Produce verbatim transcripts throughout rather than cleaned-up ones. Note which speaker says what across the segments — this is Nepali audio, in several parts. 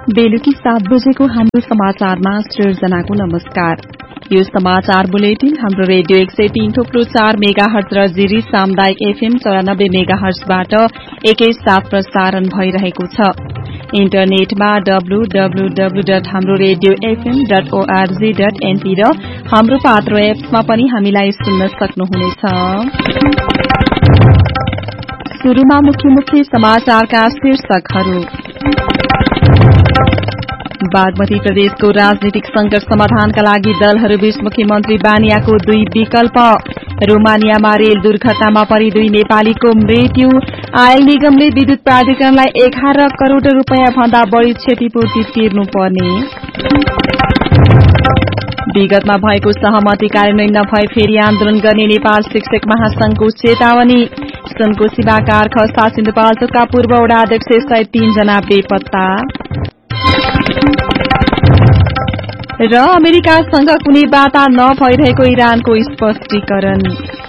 Speaker 1: बेलुकी सात बजेको हाम्रो समाचारमा सृजनाको नमस्कार। यो समाचार बुलेटिन हाम्रो रेडियो एक सय तीन थुप्रो चार मेगा हर्ज र जिरी सामुदायिक एफएम चौरानब्बे मेगा हर्जबाट एकैसाथ प्रसारण भइरहेको छ। इन्टरनेटमा डब्लु डब्लु डब्लु डट हाम्रो radio FM dot ORG dot NP र हाम्रो पात्रो एप्समा पनि हामीलाई सुन्न सक्नुहुनेछ। शुरूमा मुख्य मुख्य समाचारका शीर्षकहरू। बागमती प्रदेशको राजनीतिक संकट समाधानका लागि दलहरूबीच मुख्यमन्त्री बानियाको दुई विकल्प। रोमानियामा रेल दुर्घटनामा परि दुई नेपालीको मृत्यु। आयल निगमले विद्युत प्राधिकरणलाई एघार करोड़ रूपियाँ भन्दा बढ़ी क्षतिपूर्ति तिर्नुपर्ने। विगतमा भएको सहमति कार्यान्वयन नभए फेरि आन्दोलन गर्ने नेपाल शिक्षक महासंघको चेतावनी। सुनकोशीमा कार खस्दा सिन्धुपाल्चोकका पूर्व वडा अध्यक्ष सहित तीन जना बेपत्ता। र अमेरिकासँग कुनै वार्ता नभइरहेको इरानको स्पष्टीकरण।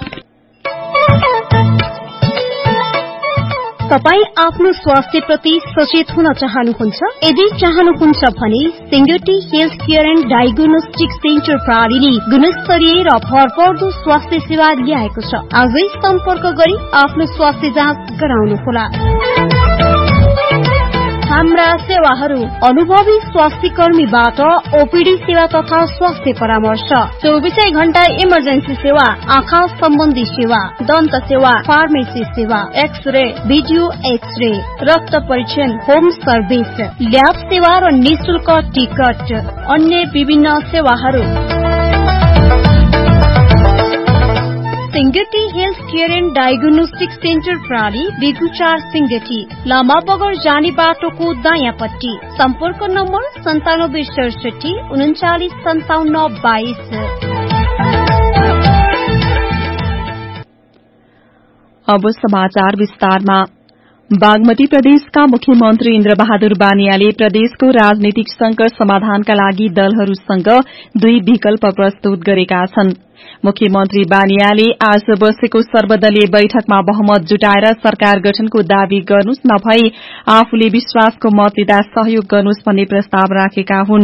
Speaker 2: तपाई आफ्नो स्वास्थ्य प्रति सचेत हुन चाहनुहुन्छ? यदि चाहनुहुन्छ भने Singati health care and diagnostic centre प्रणालीले गुणस्तरीय र भरपर्दो स्वास्थ्य सेवा ल्याएको छ। आजै सम्पर्क गरी आफ्नो स्वास्थ्य जाँच गराउनुहोला। हाम्रा सेवाहरू अनुभवी स्वास्थ्य कर्मीबाट ओपीडी सेवा तथा स्वास्थ्य परामर्श, चौबीसै घण्टा इमर्जेन्सी सेवा, आँखा सम्बन्धी सेवा, दन्त सेवा, फार्मेसी सेवा, एक्सरे, भिडियो एक्सरे, रक्त परीक्षण, होम सर्भिस, ल्याब सेवा र निशुल्क टिकट, अन्य विभिन्न सेवाहरू। Singati health care and diagnostic centre प्रणाली बिगुचार सिंगटी, लामा बगर जाने बाटोको दायाँपट्टि। सम्पर्क नम्बर सन्तानब्बे सडसठी उन्चालिस सन्ताउन्न बाइस।
Speaker 1: अब समाचार विस्तारमा। बागमती प्रदेशका मुख्यमन्त्री इन्द्रबहादुर बानियाले प्रदेशको राजनीतिक संकट समाधानका लागि दलहरूसँग दुई विकल्प प्रस्तुत गरेका छन्। मुख्यमन्त्री बानियाले आज बसेको सर्वदलीय बैठकमा बहुमत जुटाएर सरकार गठनको दावी गर्नुस्, नभई आफूले विश्वासको मत दिँदा सहयोग गर्नुस् भन्ने प्रस्ताव राखेका हुन्।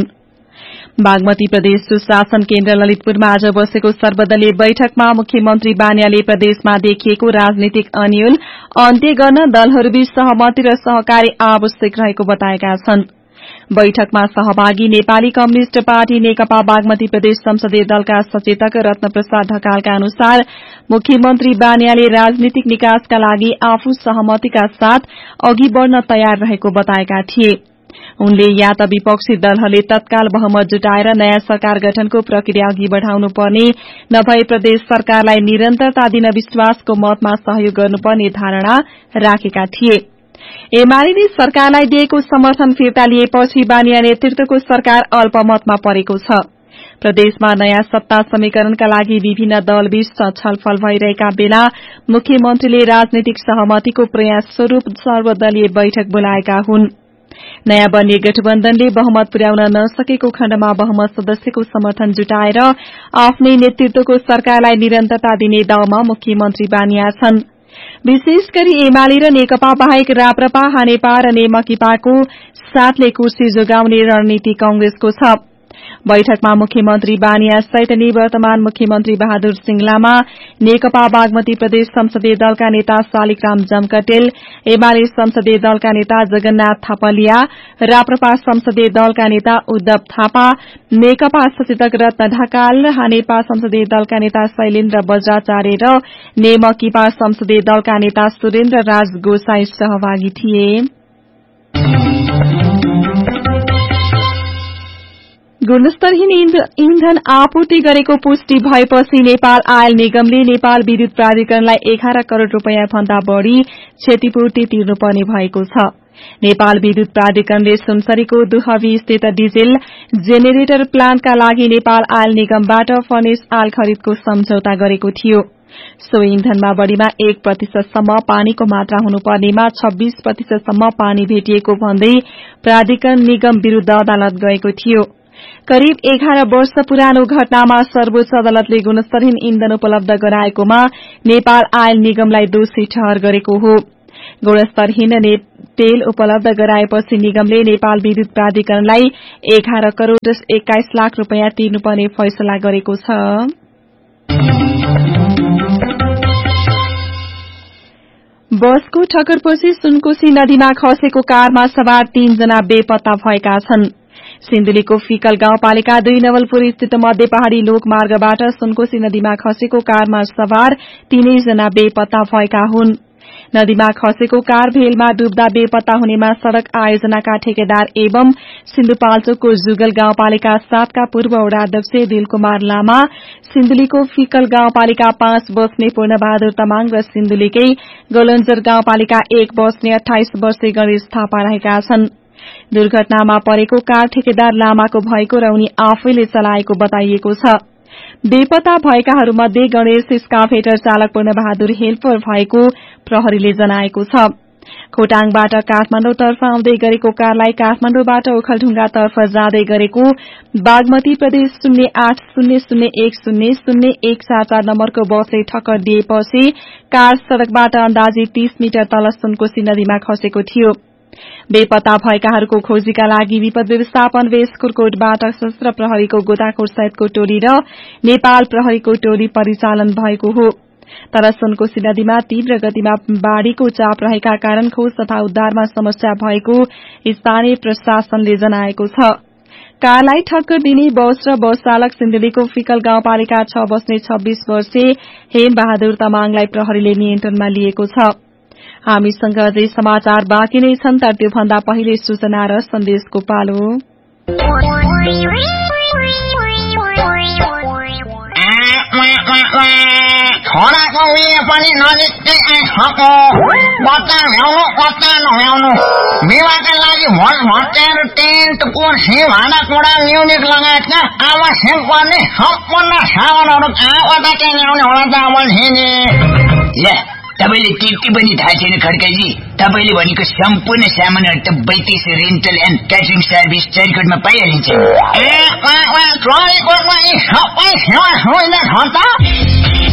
Speaker 1: बागमती प्रदेश सुशासन केन्द्र ललितपुरमा आज बसेको सर्वदलीय बैठकमा मुख्यमन्त्री बानियाले प्रदेशमा देखिएको राजनीतिक अनियन अन्त्य गर्न दलहरूबीच सहमति र सहकारी आवश्यक रहेको बताएका छन्। बैठकमा सहभागी नेपाली कम्युनिष्ट पार्टी नेकपा बागमती प्रदेश संसदीय दलका सचेतक रत्नप्रसाद ढकालका अनुसार मुख्यमन्त्री बानियाले राजनीतिक निकासका लागि आफू सहमतिका साथ अघि बढ़न तयार रहेको बताएका थिए। उनले या त विपक्षी दलहरूले तत्काल बहुमत जुटाएर नयाँ सरकार गठनको प्रक्रिया अघि बढ़ाउनुपर्ने, नभए प्रदेश सरकारलाई निरन्तरता दिन विश्वासको मतमा सहयोग गर्नुपर्ने धारणा राखेका थिए। एमाले सरकारलाई दिएको समर्थन फिर्ता लिएपछि बानिया नेतृत्वको सरकार अल्पमतमा परेको छ। प्रदेशमा नयाँ सत्ता समीकरणका लागि विभिन्न दलबीच छलफल भइरहेका बेला मुख्यमन्त्रीले राजनीतिक सहमतिको प्रयास स्वरूप सर्वदलीय बैठक बोलाएका हुन्। नयाँ बन्ने गठबन्धनले बहुमत पुर्याउन नसकेको खण्डमा बहुमत सदस्यको समर्थन जुटाएर आफ्नै नेतृत्वको सरकारलाई निरन्तरता दिने दाउमा मुख्यमन्त्री बानिया छन्। विशेष गरी एमाले र नेकपा बाहेक राप्रपा, हानेपा र नेमकीपाको साथले कुर्सी जोगाउने रणनीति कांग्रेसको छ। बैठकमा मुख्यमन्त्री बानिया सहित निवर्तमान मुख्यमन्त्री बहादुर सिंह लामा, नेकपा बागमती प्रदेश संसदीय दलका नेता शालिग्राम जमकटेल, एमाले संसदीय दलका नेता जगन्नाथ थापलिया, राप्रपा संसदीय दलका नेता उद्धव थापा, नेकपा सचेतक रत्न ढकाल, हानेपा संसदीय दलका नेता शैलेन्द्र बज्राचार्य र नेमकीपा संसदीय दलका नेता सुरेन्द्र राज गोसाई सहभागी थिए। गुणस्तरहीन ईंधन आपूर्ति गरेको पुष्टि भएपछि नेपाल आयल निगमले नेपाल विद्युत प्राधिकरणलाई एघार करोड़ रूपियाँ भन्दा बढ़ी क्षतिपूर्ति तिर्नुपर्ने भएको छ। नेपाल विद्युत प्राधिकरणले सुनसरीको दुहवी स्थित डिजेल जेनेरेटर प्लान्टका लागि नेपाल आयल निगमबाट फर्नेस आयल खरिदको सम्झौता गरेको थियो। सो ईंधनमा बढ़ीमा एक प्रतिशतसम्म पानीको मात्रा हुनुपर्नेमा छब्बीस प्रतिशतसम्म पानी भेटिएको भन्दै प्राधिकरण निगम विरूद्ध अदालत गएको थियो। करिब एघार वर्ष पुरानो घटनामा सर्वोच्च अदालतले गुणस्तरहीन ईंधन उपलब्ध गराएकोमा नेपाल आयल निगमलाई दोषी ठहर गरेको हो। गुणस्तरहीन तेल उपलब्ध गराएपछि निगमले नेपाल विद्युत प्राधिकरणलाई एघार करोड़ एक्काइस लाख रूपियाँ तिर्नुपर्ने फैसला गरेको छ। बसको ठक्करपछि सुनकोशी नदीमा खसेको कारमा सवार तीनजना बेपत्ता भएका छन्। सिन्धुलीको फिकल गाउँपालिका दुई नवलपुर स्थित मध्य पहाड़ी लोक मार्गबाट सुनकोशी नदीमा खसेको कारमा सवार तीनैजना बेपत्ता भएका हुन्। नदीमा खसेको कार भेलमा डुब्दा बेपत्ता हुनेमा सड़क आयोजनाका ठेकेदार एवं सिन्धुपाल्चोकको जुगल गाउँपालिका सातका पूर्व वडाध्यक्ष दिलकुमार लामा, सिन्धुलीको फिकल गाउँपालिका पाँच बस्ने पूर्णबहादुर तामाङ र सिन्धुलीकै गोलन्जर गाउँपालिका एक बस्ने अठाइस वर्षीय गणेश थापा रहेका छन्। दुर्घटनामा परेको कार ठेकेदार लामाको भएको र उनी आफैले चलाएको बताइएको छ। बेपत्ता भएकाहरूमध्ये गणेश स्काभेटर चालक पूर्णबहादुर हेल्पर भएको प्रहरीले जनाएको छ। खोटाङबाट काठमाडौँतर्फ आउँदै गरेको कारलाई काठमाडौँबाट ओखलढुङ्गातर्फ जाँदै गरेको बागमती प्रदेश शून्य आठ शून्य शून्य एक शून्य शून्य एक चार चार नम्बरको बसले ठक्कर दिएपछि कार सड़कबाट अन्दाजी तीस मिटर तल सुनकोशी नदीमा खसेको थियो। बेपत्ता भएकाहरूको खोजीका लागि विपद व्यवस्थापन वेशकोटबाट सशस्त्र प्रहरीको गोताखोर सहितको टोली र नेपाल प्रहरीको टोली परिचालन भएको हो। तर सुनकोशी नदीमा तीव्र गतिमा बाढ़ीको चाप रहेका कारण खोज तथा उद्धारमा समस्या भएको स्थानीय प्रशासनले जनाएको छ। कारलाई ठक्कर दिने बस र बस चालक सिन्धुलीको फिकल गाउँपालिका छ बस्ने छब्बीस वर्षीय हेम बहादुर तामाङलाई प्रहरीले नियन्त्रणमा लिएको छ। हामीसँग अझै समाचार बाँकी नै छन्, तर त्योभन्दा पहिले सूचना र सन्देशको पालो।
Speaker 3: छोराको उयो पनि नजिकै आइसक्यो। बच्चा ल्याउनु बच्चा नल्याउनु विवाहका लागि भोज भट्टेर टेन्ट कुर्सी भाँडाकुँडा म्युजिक लगायतका आवश्यक पर्ने सम्पूर्ण सामानहरू कहाँबाट चाहिँ ल्याउने होला त अमलजीले?
Speaker 4: ले तपाईले त्यति पनि थाहा छैन खड्काजी? तपाईले भनेको सम्पूर्ण सामानहरू त बैतेस रेन्टल एन्ड क्याटरिङ सर्भिस चरीकोटमा पाइहालिन्छ।
Speaker 3: ए चरीकोटमा यी सबै सेवा सुविधा छ त?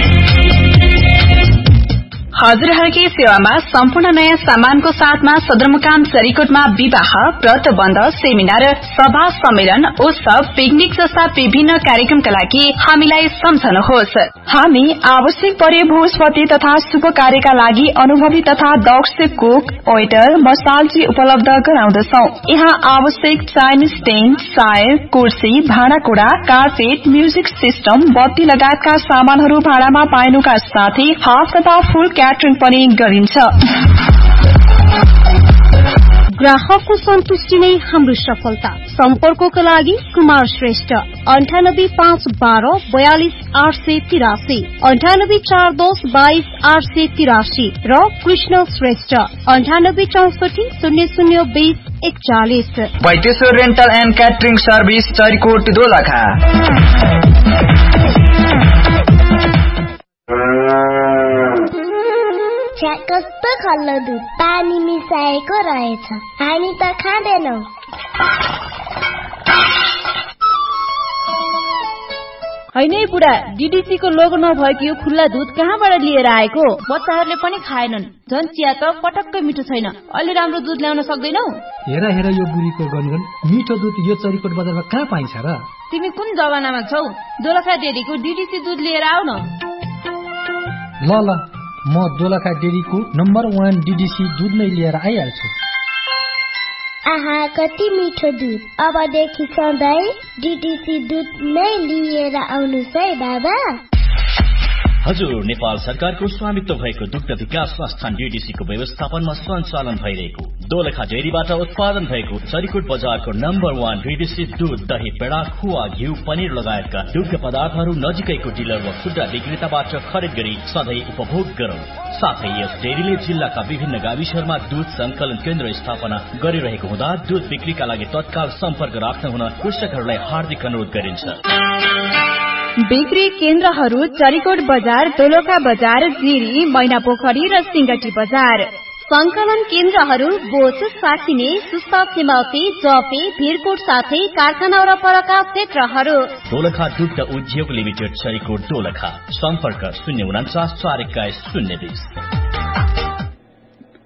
Speaker 5: हजुरहरूकै सेवामा सम्पूर्ण नयाँ सामानको साथमा सदरमुकाम चरीकोटमा विवाह, व्रतबन्ध, सेमिनार, सभा, सम्मेलन, उत्सव, पिकनिक जस्ता विभिन्न कार्यक्रमका लागि हामीलाई सम्झनुहोस्।
Speaker 1: हामी आवश्यक परे भोजपति तथा शुभ कार्यका लागि अनुभवी तथा दक्ष कुक, वेटर, मसालजी उपलब्ध गराउँदछौं। यहाँ आवश्यक चाइनिज टेन्ट, सायर, कुर्सी, भाँडाकुँडा, कार्पेट, म्युजिक सिस्टम, बत्ती लगायतका सामानहरू भाडामा पाइनुका साथै हाफ तथा फुल क्याटरिङ पनि गरिन्छ।
Speaker 2: ग्राहकको सन्तुष्टि नै हाम्रो सफलता। सम्पर्कको लागि कुमार श्रेष्ठ अन्ठानब्बे पाँच बाह्र बयालिस आठ सय तिरासी, अन्ठानब्बे चार दस बाइस आठ सय तिरासी र कृष्ण श्रेष्ठ अन्ठानब्बे चौसठी शून्य शून्य बीस एकचालिस।
Speaker 6: Baiteshwar rental and catering service Charikot Dolakha.
Speaker 7: कस्तो खल्लो दुध पानी मिसाएको रहेछ, हामी त खाँदैनौ।
Speaker 8: होइन बुढा, डीडीसी को लोगो नभएको यो खुल्ला दूध कहाँबाट लिएर आएको? बच्चाहरूले पनि खाएनन्। झन् चिया त पटक्कै मिठो छैन। अलि राम्रो दूध ल्याउन सक्दैनौ?
Speaker 9: हेर हेर यो बुढीको गनगन, मिठो दूध यो चरीकोट बजारमा कहाँ पाइन्छ र?
Speaker 8: तिमी कुन जमानामा छौ? दोलखा डेरीको डीडीसी दूध लिएर आऊ न।
Speaker 9: ल ल, म दोलखा डेरीको नम्बर वान डीडीसी दूध नै लिएर आइहाल्छु।
Speaker 7: आहा, कति मिठो दूध। अबदेखि सधैँ डीडीसी दूध नै लिएर आउनुहोस् है बाबा।
Speaker 10: हजुर, नेपाल सरकारको स्वामित्व भएको दुग्ध विकास संस्थान डीडीसी को व्यवस्थापनमा सञ्चालन भइरहेको दोलखा डेरीबाट उत्पादन भएको चरीकोट बजारको नम्बर वान डीडीसी दूध, दही, पेडा, खुवा, घिउ, पनिर लगायतका दुग्ध पदार्थहरू नजिकैको डिलर वा खुद्रा विक्रेताबाट खरिद गरी सधैँ उपभोग गरौं। साथै यस डेरीले जिल्लाका विभिन्न गाविसहरूमा दूध संकलन केन्द्र स्थापना गरिरहेको हुँदा दूध बिक्रीका लागि तत्काल सम्पर्क राख्न हुन कृषकहरूलाई हार्दिक अनुरोध गरिन्छ।
Speaker 1: बिक्री केन्द्रहरू चरीकोट बजार, दोलखा बजार, जिरी, मैनापोखरी र सिंगटी बजार।
Speaker 2: संकलन केन्द्रहरू बोच, साकिने, सुस्ता, छिमौती, जपे, भिरकोट साथै कारखाना वरपरका क्षेत्रहरू।
Speaker 10: दोलखा दुग्ध उद्योग लिमिटेड चरीकोट दोलखा। सम्पर्क शून्य उनाचास चार एक्काइस शून्य बीस।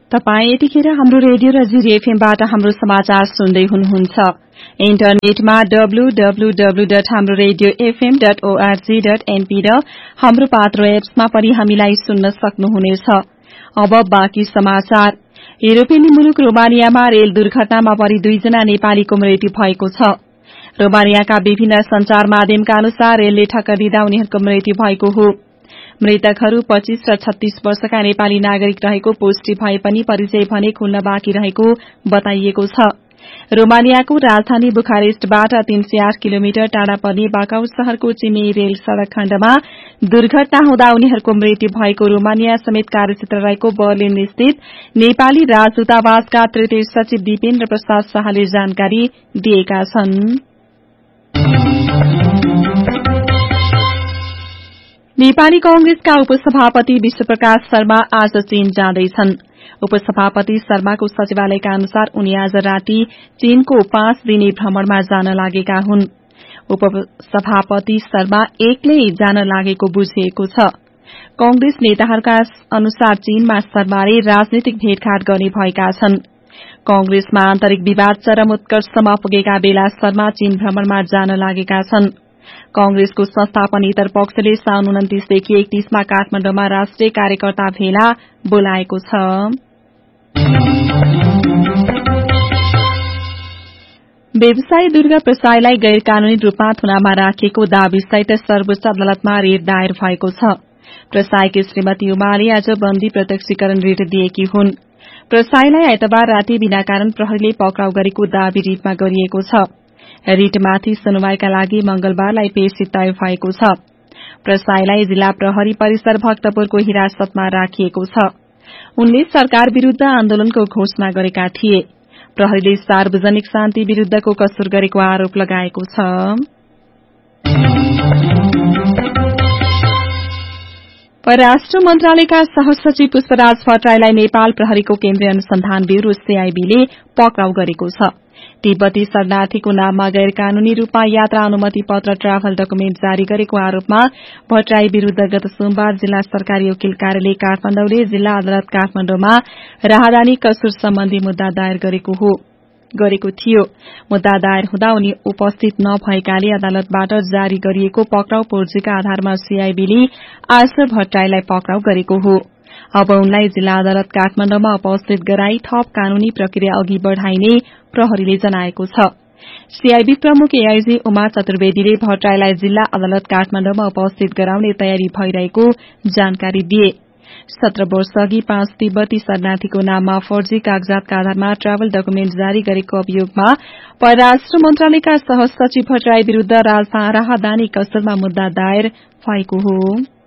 Speaker 1: तपाई यतिखेर हाम्रो रेडियो र जिरी एफएमबाट हाम्रो समाचार सुन्दै हुनुहुन्छ। इन्टरनेटमा डब्लु डब्लु डब्लु डट हाम्रो radio FM dot ORG dot NP र हाम्रो पात्रो एप्समा पनि हामीलाई सुन्न सक्नुहुनेछ। अब बाँकी समाचार। युरोपेली मुलुक रोमानियामा रेल दुर्घटनामा परि दुईजना नेपालीको मृत्यु भएको छ। रोमानियाका विभिन्न संचार माध्यमका अनुसार रेलले ठक्कर दिँदा उनीहरूको मृत्यु भएको हो। मृतकहरू पच्चीस र छत्तीस वर्षका नेपाली नागरिक रहेको पुष्टि भए पनि परिचय भने खुल्न बाँकी रहेको बताइएको छ। रोमानियाको राजधानी बुखारेस्टबाट तीन सय आठ किलोमिटर टाढा पर्ने बाकाउ शहरको चिनी रेल सड़क खण्डमा दुर्घटना हुँदा उनीहरूको मृत्यु भएको रोमानिया समेत कार्यक्षेत्र रहेको बर्लिन स्थित नेपाली राजदूतावासका तृतीय सचिव दीपेन्द्र प्रसाद शाहले जानकारी दिएका छन्। नेपाली कांग्रेसका उपसभापति विश्वप्रकाश शर्मा आज चीन जाँदैछन्। उपसभापति शर्माको सचिवालयका अनुसार उनी आज राति चीनको पाँच दिने भ्रमणमा जान लागेका हुन्। उपसभापति शर्मा एक्लै जान लागेको बुझिएको छ। कांग्रेस नेताहरूका अनुसार चीनमा शर्माले राजनीतिक भेटघाट गर्ने भएका छन्। कांग्रेसमा आन्तरिक विवाद चरम उत्कर्षमा पुगेका बेला शर्मा चीन भ्रमणमा जान लागेका छन्। कांग्रेसको संस्थापनेतर पक्षले साउन उन्तिसदेखि एकतीसमा काठमाडौँमा राष्ट्रिय कार्यकर्ता भेला बोलाएको छ। व्यवसायी दुर्गा प्रसाईलाई गैर कानूनी रूपमा थुनामा राखिएको दाबीसहित सर्वोच्च अदालतमा रिट दायर भएको छ। प्रसाईकी श्रीमती उमाले आज बन्दी प्रत्यक्षीकरण रिट दिएकी हुन्। प्रसाईलाई आइतबार राति बिना कारण प्रहरीले पक्राउ गरेको दाबी रिटमा गरिएको छ। रिटमाथि सुनवाईका लागि मंगलबारलाई पेशी तय भएको छ। प्रसाईलाई जिल्ला प्रहरी परिसर भक्तपुरको हिरासतमा राखिएको छ। उनले सरकार विरूद्ध आन्दोलनको घोषणा गरेका थिए। प्रहरीले सार्वजनिक शान्ति विरूद्धको कसुर गरेको आरोप लगाएको छ। परराष्ट्र मन्त्रालयका सहसचिव पुष्पराज भट्टराईलाई नेपाल प्रहरीको केन्द्रीय अनुसन्धान ब्यूरो सीआईबीले पक्राउ गरेको छ। तिब्बती शरणार्थीको नाममा गैर कानूनी रूपमा यात्रा अनुमति पत्र ट्राभल डकुमेन्ट जारी गरेको आरोपमा भट्टराई विरूद्ध गत सोमबार जिल्ला सरकारी वकिल कार्यालय काठमाडौँले जिल्ला अदालत काठमाडौँमा राहदानी कसुर सम्बन्धी मुद्दा दायर गरेको हो गरेको थियो। मुद्दा दायर हुँदा उनी उपस्थित नभएकाले अदालतबाट जारी गरिएको पक्राउ पर्जीका आधारमा सीआईबीले आज भट्टराईलाई पक्राउ गरेको हो। अब उनलाई जिल्ला अदालत काठमाडौँमा उपस्थित गराई थप कानूनी प्रक्रिया अघि बढ़ाइने प्रहरीले जनाएको छ। सीआईबी प्रमुख एआईजी उमा चतुर्वेदीले भट्टराईलाई जिल्ला अदालत काठमाडौँमा उपस्थित गराउने तयारी भइरहेको जानकारी दिए। सत्र वर्ष अघि पाँच तिब्बती शरणार्थीको नाममा फर्जी कागजातका आधारमा ट्राभल डकुमेन्ट जारी गरेको अभियोगमा परराष्ट्र मन्त्रालयका सहसचिव भट्टराई विरूद्ध राहदानी कसुरमा मुद्दा दायर भएको हो।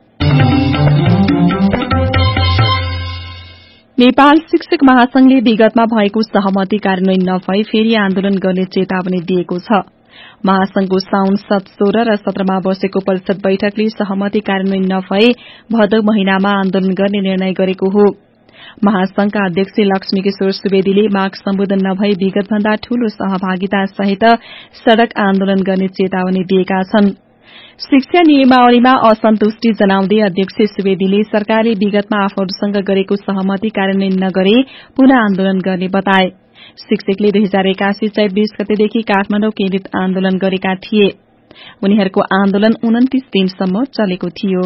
Speaker 1: नेपाल शिक्षक महासंघले विगतमा भएको सहमति कार्यान्वयन नभई फेरि आन्दोलन गर्ने चेतावनी दिएको छ। महासंघको साउन सोह्र र सत्रमा बसेको परिषद बैठकले सहमति कार्यान्वयन नभए भदौ महिनामा आन्दोलन गर्ने निर्णय गरेको हो। महासंघका अध्यक्ष लक्ष्मी किशोर सुवेदीले माग सम्बोधन नभई विगतभन्दा ठूलो सहभागिता सहित सड़क आन्दोलन गर्ने चेतावनी दिएका छन्। शिक्षा नियमावलीमा असन्तुष्टि जनाउँदै अध्यक्ष सुवेदीले सरकारले विगतमा आफूहरूसँग गरेको सहमति कार्यान्वयन नगरे पुनः आन्दोलन गर्ने बताए। शिक्षकले दुई हजार एकासी चैत बीस गतेदेखि काठमाडौँ केन्द्रित आन्दोलन गरेका थिए। उनीहरूको आन्दोलन उन्तिस दिनसम्म चलेको थियो।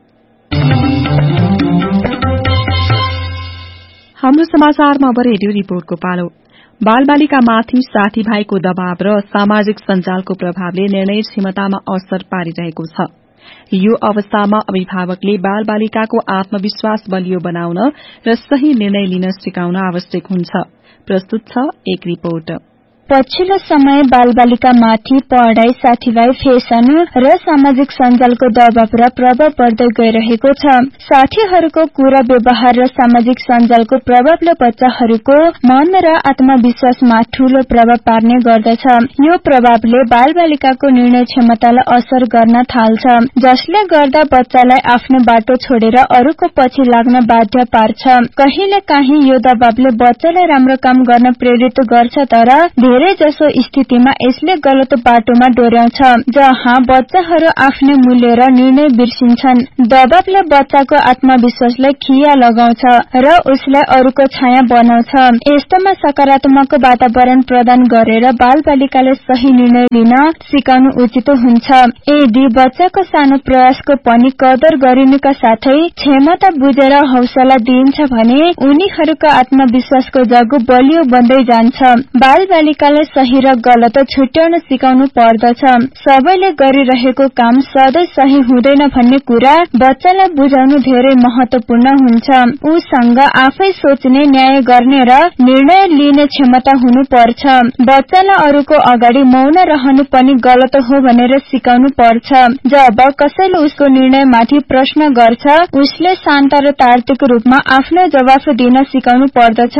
Speaker 1: हाम्रो समाचारमा अब रेडियो रिपोर्टको पालो। बाल बालिकामाथि साथीभाइको दबाव र सामाजिक सञ्जालको प्रभावले निर्णय क्षमतामा असर पारिरहेको छ। यो अवस्थामा अभिभावकले बाल बालिकाको आत्मविश्वास बलियो बनाउन र सही निर्णय लिन सिकाउन आवश्यक हुन्छ। प्रस्तुत छ एक रिपोर्ट।
Speaker 11: पछिल्लो समय बालबालिका माथि पढाइ, साथीभाइ, फेसन र सामाजिक सञ्जालको दबाव र प्रभाव बढ्दै गइरहेको छ। साथीहरूको कुरा व्यवहार र सामाजिक सञ्जालको प्रभावले बच्चाहरूको मन र आत्मविश्वासमा ठूलो प्रभाव पार्ने गर्दछ। यो प्रभावले बालबालिकाको निर्णय क्षमतालाई असर गर्न थाल्छ, जसले गर्दा बच्चालाई आफ्नो बाटो छोडेर अरूको पछि लाग्न बाध्य पार्छ। कहिले काहीँ यो दबावले बच्चालाई राम्रो काम गर्न प्रेरित गर्छ, तर धेरै धेरै जसो स्थितिमा यसले गलत बाटोमा डोर्याउँछ, जहाँ बच्चाहरू आफ्नै मूल्य र निर्णय बिर्सिन्छन्। दबावले बच्चाको आत्मविश्वासलाई खिया लगाउँछ र उसलाई अरूको छाया बनाउँछ। यस्तोमा सकारात्मक वातावरण प्रदान गरेर बालबालिकाले सही निर्णय लिन सिकाउनु उचित हुन्छ। यदि बच्चाको सानो प्रयासको पनि कदर गरिनुका साथै क्षमता बुझेर हौसला दिइन्छ भने उनीहरूको आत्मविश्वासको जग्गो बलियो बन्दै जान्छ। बालबालिकालाई सही र गलत छुट्याउन सिकाउनु पर्दछ। सबैले गरिरहेको काम सधैँ सही हुँदैन भन्ने कुरा बच्चालाई बुझाउनु धेरै महत्वपूर्ण हुन्छ। उसँग आफै सोच्ने, न्याय गर्ने र निर्णय लिने क्षमता हुनु पर्छ। बच्चालाई अरूको अगाडि मौन रहनु पनि गलत हो भनेर सिकाउनु पर्छ। जब कसैले उसको निर्णयमाथि प्रश्न गर्छ उसले शान्त र तार्किक रूपमा आफ्नो जवाफ दिन सिकाउनु पर्दछ।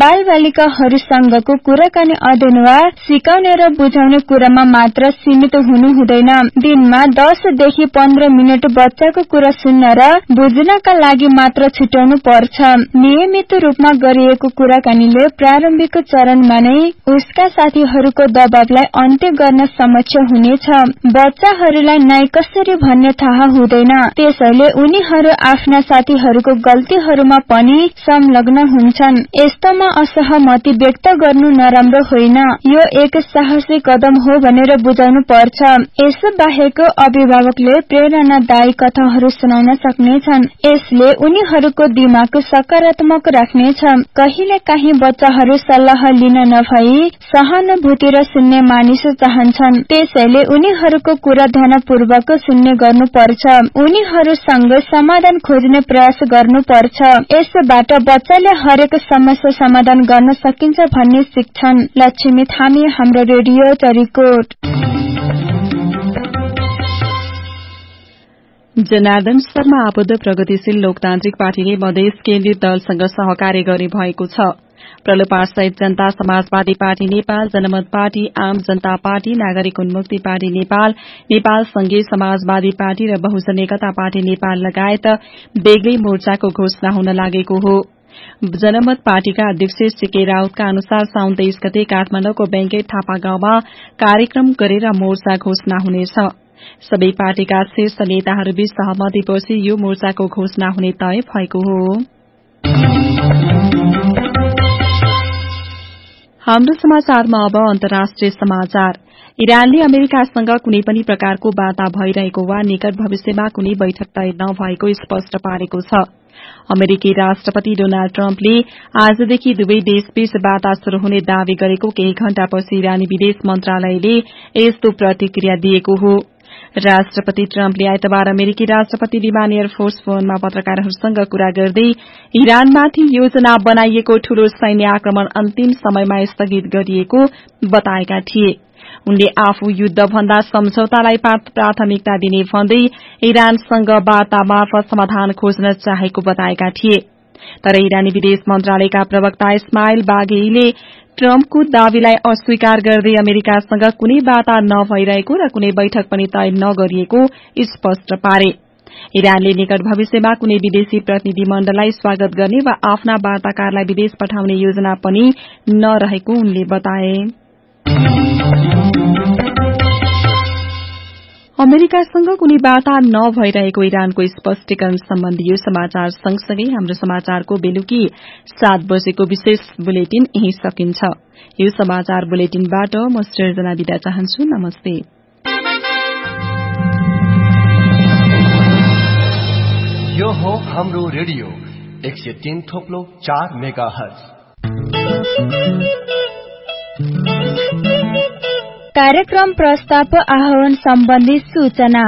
Speaker 11: बालबालिकाहरूसँगको कुराकानी अध्ययन वा सिकाउने र बुझाउने कुरामा मात्र सीमित हुनु हुँदैन। दिनमा दसदेखि पन्ध्र मिनट बच्चाको कुरा सुन्न र बुझ्नका लागि मात्र छुट्याउनु पर्छ। नियमित रूपमा गरिएको कुराकानीले प्रारम्भिक चरणमा नै उसका साथीहरूको दबावलाई अन्त्य गर्न सक्षम हुनेछ। बच्चाहरूलाई नाइ कसरी भन्ने थाहा हुँदैन, त्यसैले उनीहरू आफ्ना साथीहरूको गल्तीहरूमा पनि संलग्न हुन्छन्। यस्तोमा असहमति व्यक्त गर्नु नराम्रो होइन, यो एक साहसी कदम हो भनेर बुझाउनु पर्छ। यस बाहेक अभिभावकले प्रेरणादायी कथाहरू सुनाउन सक्नेछन्। यसले उनीहरूको दिमाग सकारात्मक राख्नेछ। कहिले काहीँ बच्चाहरू सल्लाह लिन नभई सहानुभूति र सुन्ने मानिस चाहन्छन्, त्यसैले उनीहरूको कुरा ध्यानपूर्वक सुन्ने गर्नुपर्छ। उनीहरूसँग समाधान खोज्ने प्रयास गर्नुपर्छ। यसबाट बच्चाले हरेक समस्या समाधान गर्न सकिन्छ भन्ने सिक्छन्। लक्ष्मी थामी, हाम्रो रेडियो चरीकोट।
Speaker 1: जनार्दन शर्मा आबद्ध प्रगतिशील लोकतान्त्रिक पार्टीले मधेस केन्द्रित दलसँग सहकार्य गर्ने भएको छ। प्रलोपासहित जनता समाजवादी पार्टी नेपाल, जनमत पार्टी, आम जनता पार्टी, नागरिक उन्मुक्ति पार्टी नेपाल, नेपाल संघीय समाजवादी पार्टी र बहुजन एकता पार्टी नेपाल लगायत बेग्लै मोर्चाको घोषणा हुन लागेको हो। जनमत पार्टीका अध्यक्ष सीके राउतका अनुसार साउन तेइस गते काठमाडौँको बैंकेट थापा गाउँमा कार्यक्रम गरेर मोर्चा घोषणा हुनेछ। सबै पार्टीका शीर्ष नेताहरूबीच सहमतिपछि यो मोर्चाको घोषणा हुने तय भएको हो। हाम्रो समाचारमा अब अन्तर्राष्ट्रिय समाचार। इरानले अमेरिकासँग कुनै पनि प्रकारको वार्ता भइरहेको वा निकट भविष्यमा कुनै बैठक तय नभएको स्पष्ट पारेको छ। अमेरिकी राष्ट्रपति डोनाल्ड ट्रम्पले आजदेखि दुवै देशबीच वार्ता शुरू हुने दावी गरेको केही घण्टापछि इरानी विदेश मन्त्रालयले यस्तो प्रतिक्रिया दिएको हो। राष्ट्रपति ट्रम्पले आइतबार अमेरिकी राष्ट्रपति विमान एयरफोर्स वनमा पत्रकारहरूसँग कुरा गर्दै इरानमाथि योजना बनाइएको ठूलो सैन्य आक्रमण अन्तिम समयमा स्थगित गरिएको बताएका थिए। उनले आफू युद्धभन्दा सम्झौतालाई प्राथमिकता दिने भन्दै इरानसँग वार्ता मार्फत समाधान खोज्न चाहेको बताएका थिए। तर इरानी विदेश मन्त्रालयका प्रवक्ता इस्माइल बाघेईले ट्रम्पको दावीलाई अस्वीकार गर्दै अमेरिकासँग कुनै वार्ता नभइरहेको र कुनै बैठक पनि तय नगरिएको स्पष्ट पारे। इरानले निकट भविष्यमा कुनै विदेशी प्रतिनिधिमण्डललाई स्वागत गर्ने वा आफ्ना वार्ताकारलाई विदेश पठाउने योजना पनि नरहेको उनले बताए। अमेरिकासँग कुनै वार्ता नभइरहेको इरानको स्पष्टीकरण सम्बन्धी यो समाचार सँगसँगै हाम्रो समाचारको बेलुकी सात बजेको विशेष बुलेटिन यही सकिन्छ। यो समाचार बुलेटिनबाट म सृजना बिदा चाहन्छु। नमस्ते।
Speaker 12: यो हो हाम्रो रेडियो एक सय तीन थोप्लो चार मेगा हर्ज।
Speaker 11: कार्यक्रम प्रस्ताव आह्वान सम्बन्धी सूचना।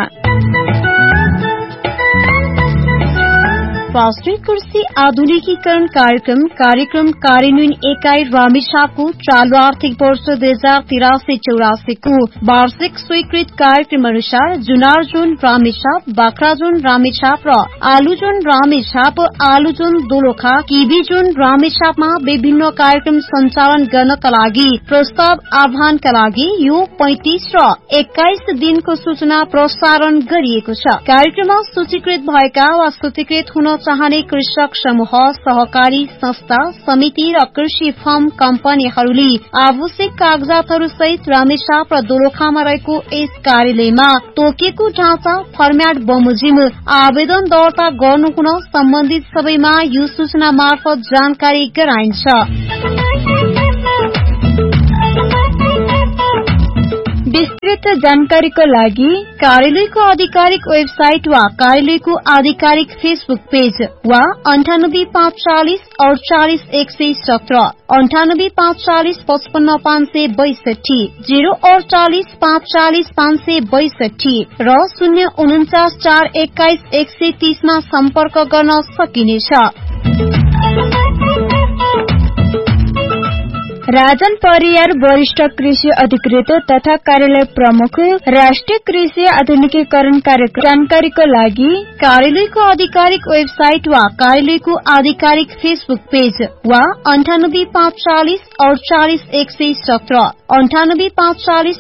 Speaker 2: राष्ट्रिय कृषि आधुनिकीकरण कार्यक्रम कार्यक्रम कार्यान्वयन एकाइ रामेछापको चालू आर्थिक वर्ष दुई हजार तिरासी चौरासीको वार्षिक स्वीकृत कार्यक्रम अनुसार जुनार जोन रामेछाप, बाख्रा जोन रामेछाप र आलु जोन रामेछाप, आलु जोन दोलखा, किबी जोन रामेछापमा विभिन्न कार्यक्रम सञ्चालन गर्नका लागि प्रस्ताव आह्वानका लागि यो पैंतीस र एक्काइस दिनको सूचना प्रसारण गरिएको छ। कार्यक्रममा सूचीकृत भएका वा सूचीकृत हुन चाहने कृषक समूह, सहकारी संस्था, समिति र कृषि फर्म कम्पनीहरूले आवश्यक कागजातहरू सहित रामेछाप र दोलखामा रहेको यस कार्यालयमा तोकिएको ढाँचा फर्म्याट बमोजिम आवेदन दर्ता गर्नु हुन सम्बन्धित सबैमा यो सूचना मार्फत जानकारी गराइन्छ।
Speaker 11: विस्तृत जानकारीको लागि
Speaker 2: कार्यालयको आधिकारिक वेबसाइट वा कार्यालयको आधिकारिक फेसबुक पेज वा अन्ठानब्बे पाँच चालिस अडचालिस एक सय सत्र अन्ठानब्बे पाँच चालिस पचपन्न पाँच सय बैसठी जीरो अडचालिस पाँच चालिस पाँच सय बैसठी र शून्य उन्चास चार एक्काइस एक सय तीसमा सम्पर्क गर्न सकिनेछ।
Speaker 11: राजन परियार वरिष्ठ कृषि अधिकृत तथा कार्यालय प्रमुख, राष्ट्रिय कृषि आधुनिकीकरण कार्यक्रम। जानकारीको लागि
Speaker 2: कार्यालयको आधिकारिक वेबसाइट वा कार्यालयको आधिकारिक फेसबुक पेज वा अन्ठानब्बे पाँच चालिस अडचालिस एक सय सत्र अन्ठानब्बे पाँच चालिस